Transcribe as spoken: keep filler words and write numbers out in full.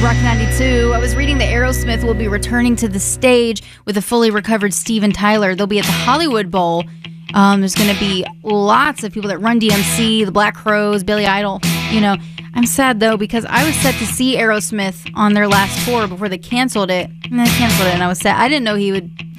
Rock ninety-two. I was reading that Aerosmith will be returning to the stage with a fully recovered Steven Tyler. They'll be at the Hollywood Bowl. Um, there's going to be lots of people that Run D M C, the Black Crowes, Billy Idol. You know, I'm sad though because I was set to see Aerosmith on their last tour before they canceled it, and they canceled it, and I was sad. I didn't know he would